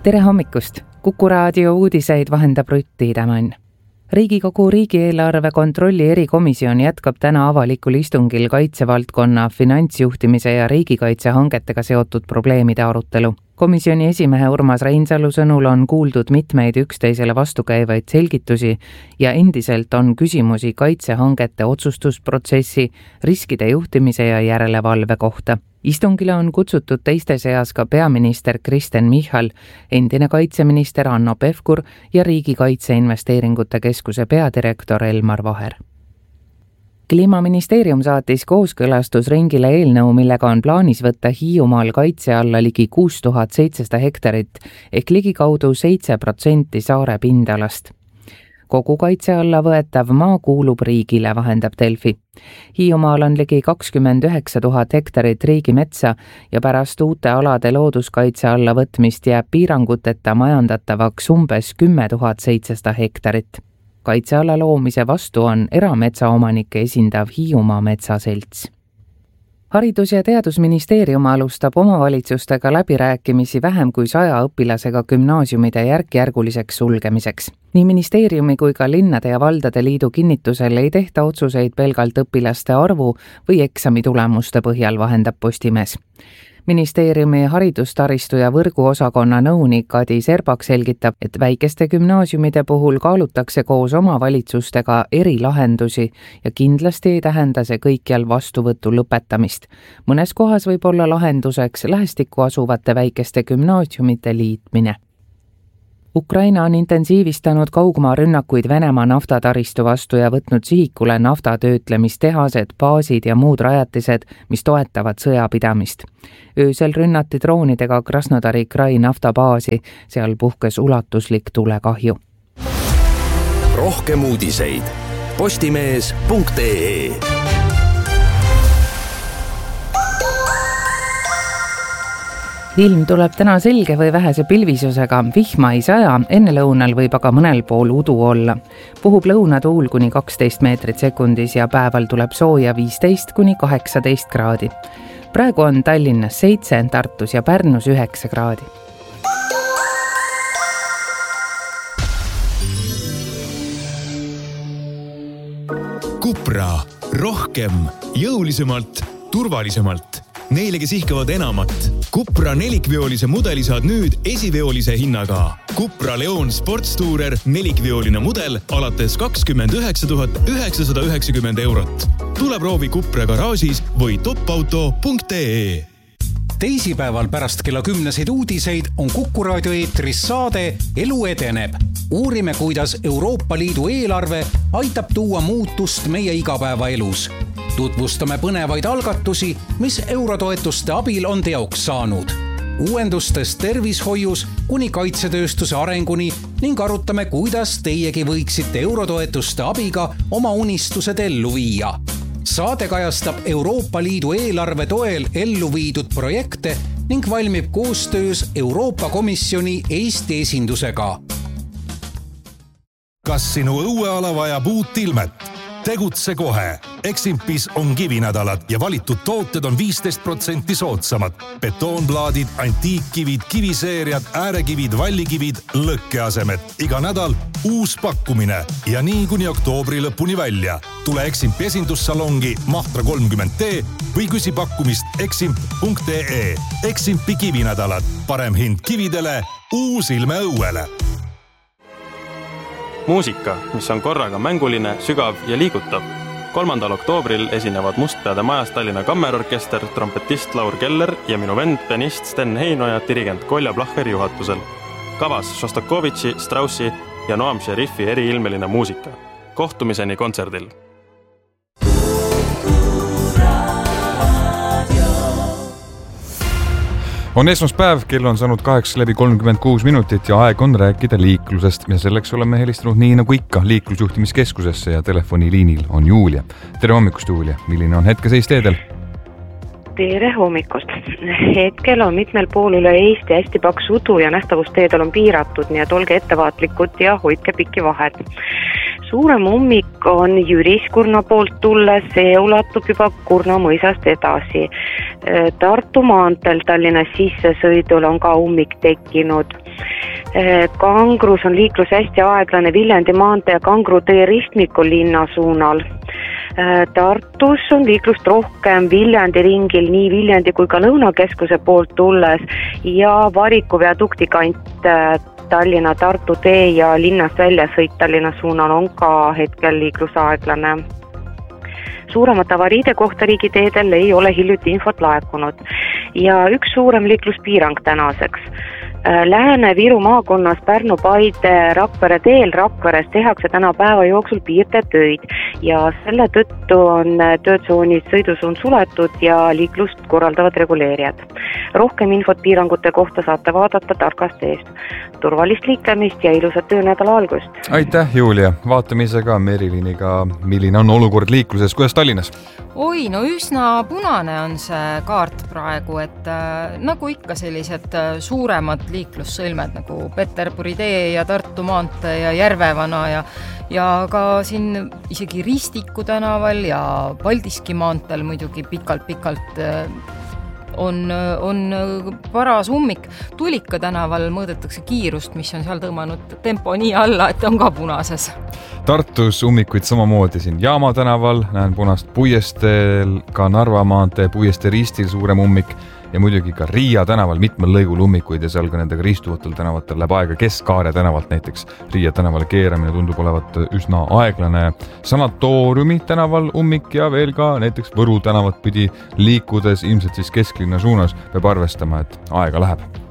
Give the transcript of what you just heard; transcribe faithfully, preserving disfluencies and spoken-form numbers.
Tere hommikust! Kuku raadio uudiseid vahendab Rutt Tiidemann. Riigikogu riigieelarve kontrolli erikomisjon jätkab täna avalikul istungil kaitsevaldkonna finantsjuhtimise ja riigikaitsehangetega seotud probleemide arutelu. Komisjoni esimehe Urmas Reinsalu sõnul on kuuldud mitmeid üksteisele vastukäivaid selgitusi ja endiselt on küsimusi kaitsehangete otsustusprotsessi, riskide juhtimise ja järelevalve kohta. Istungile on kutsutud teiste seas ka peaminister Kristen Michal, endine kaitseminister Hanno Pevkur ja Riigikaitseinvesteeringute Keskuse peadirektor Elmar Vaher. Kliimaministeerium saatis kooskõlastusringile eelnõu, millega on plaanis võtta Hiiumaal kaitse alla ligi kuus tuhat seitsesada hektarit ehk ligikaudu seitse protsenti saare pindalast. Kogu kaitse alla võetav maa kuulub riigile, vahendab Delfi. Hiiumaal on ligi kakskümmend üheksa tuhat hektarit riigimetsa ja pärast uute alade looduskaitse alla võtmist jääb piiranguteta majandatavaks umbes kümme tuhat seitsesada hektarit. Kaitseala loomise vastu on erametsaomanike esindav Hiiumaa metsaselts. Haridus- ja teadusministeerium alustab omavalitsustega läbirääkimisi vähem kui saja õpilasega gümnaasiumide järk-järguliseks sulgemiseks. Nii ministeeriumi kui ka linnade ja valdade liidu kinnitusel ei tehta otsuseid pelgalt õpilaste arvu või eksamitulemuste põhjal, vahendab Postimees. Ministeeriumi haridustaristu ja võrguosakonna nõunik Adi Serbak selgitab, et väikeste gümnaasiumide puhul kaalutakse koos omavalitsustega eri lahendusi ja kindlasti ei tähenda see kõikjal vastuvõtu lõpetamist. Mõnes kohas võib olla lahenduseks lähestikku asuvate väikeste gümnaasiumite liitmine. Ukraina on intensiivistanud kaugmaa rünnakuid Venemaa naftataristu vastu ja võtnud sihikule naftatöötlemistehased, baasid ja muud rajatised, mis toetavad sõjapidamist. Öösel rünnati droonidega Krasnodari Krai naftabaasi, seal puhkes ulatuslik tulekahju. Rohkem uudiseid postimees punkt ee. Ilm tuleb täna selge või vähese pilvisusega, vihma ei saja, enne lõunal võib aga mõnel pool udu olla. Puhub lõunatuul kuni kaksteist meetrit sekundis ja päeval tuleb sooja viisteist kuni kaheksateist kraadi. Praegu on Tallinnas seitse, Tartus ja Pärnus üheksa kraadi. Cupra. Rohkem, jõulisemalt, turvalisemalt. Neile, kes ihkavad enamat. Cupra nelikveolise mudeli saad nüüd esiveolise hinnaga. Cupra Leon Sportstourer nelikveoline mudel alates kakskümmend üheksa tuhat üheksasada üheksakümmend eurot. Tule proovi Cupra garaažis või topauto punkt ee. Teisipäeval pärast kella kümneseid uudiseid on Kuku raadio eetris saade Elu edeneb. Uurime, kuidas Euroopa Liidu eelarve aitab tuua muutust meie igapäevaelus. Tutvustame põnevaid algatusi, mis eurotoetuste abil on teoks saanud. Uuendustest tervishoius kuni kaitsetööstuse arenguni ning arutame, kuidas teiegi võiksite eurotoetuste abiga oma unistused ellu viia. Saade kajastab Euroopa Liidu eelarve toel ellu viidud projekte ning valmib koostöös Euroopa Komisjoni Eesti esindusega. Kas sinu õueala vajab uut ilmet? Tegutse kohe. Eximpis on kivinädalad ja valitud tooted on viisteist protsenti soodsamad. Betoonplaadid, antiikkivid, kiviseeriad, äärekivid, vallikivid, lõkkeasemed. Iga nädal uus pakkumine ja nii kuni oktoobri lõpuni välja. Tule Eximpi esindussalongi Mahtra kolmkümmend D või küsi pakkumist eximp punkt ee. Eximpi kivinädalad. Parem hind kividele, uus ilme õuele. Muusika, mis on korraga mänguline, sügav ja liigutav. kolmandal oktoobril esinevad Mustpeade majas Tallinna Kammerorkester, trompetist Laur Keller ja minu vend, pianist Sten Heinoja, dirigent Kolja Placher juhatusel. Kavas Šostakovitši, Straussi ja Noam Šerifi eriilmeline muusika. Kohtumiseni kontserdil. On esmaspäev, kell on saanud kaheksa läbi kolmkümmend kuus minutit ja aeg on rääkida liiklusest ja selleks oleme helistanud nii nagu ikka liiklusjuhtimiskeskusesse ja telefoniliinil on Julia. Tere hommikust, Julia. Milline on hetkeseis teedel? Tere hommikust. Hetkel on mitmel pool üle Eesti hästi paks udu ja nähtavusteedel on piiratud, nii et olge ettevaatlikud ja hoidke pikki vahed. suurem ummik on Jüris Kurna poolt tulles, see ulatub juba Kurna mõisast edasi. Tartu maanteel Tallinnas sissesõidul on ka ummik tekkinud. Kangrus on liiklus hästi aeglane Viljandi maantee ja Kangru tee ristmikul linna suunal. Tartus on liiklust rohkem Viljandi ringil nii Viljandi kui ka Lõunakeskuse poolt tulles ja Variku viadukti kant Tallinna Tartu tee ja linnast väljasõit Tallinna suunal on ka hetkel liiklusaeglane. Suuremate avariide kohta riigiteedel ei ole hiljuti infot laekunud ja üks suurem liikluspiirang tänaseks. Lääne-Viru maakonnas Pärnu-Paide Rakvere teel Rakveres tehakse täna päeva jooksul piirdetöid ja selle tõttu on töötsoonis sõidusuund suletud ja liiklust korraldavad reguleerijad. Rohkem infot piirangute kohta saate vaadata targast eest. Turvalist liiklemist ja ilusat töönädala algust. Aitäh, Julia. Vaatame ise ka Meriliniga, milline on olukord liikluses. Kuidas Tallinnas? Oi, no üsna punane on see kaart praegu, et äh, nagu ikka sellised äh, suuremad liiklussõlmed nagu Peterburi tee ja Tartu maantee ja Järvevana ja, ja ka siin isegi Ristiku tänaval ja Paldiski maanteel muidugi pikalt-pikalt äh, on, on paras ummik. Tulika tänaval mõõdetakse kiirust, mis on seal tõmmanud tempo nii alla, et on ka punases. Tartus ummikuid samamoodi siin Jaama tänaval, näen punast Puiesteel, ka Narva maantee Puieste ristil suurem ummik ja muidugi ka Riia tänaval mitmel lõigul ummikuid ja seal ka nendega ristuvatel tänavatel läheb aega Kesk-Kaare tänavalt näiteks. Riia tänavale keeramine tundub olevat üsna aeglane. Sanatooriumi tänaval ummik ja veel ka näiteks Võru tänavat pidi liikudes ilmselt siis kesklinna suunas peab arvestama, et aega läheb.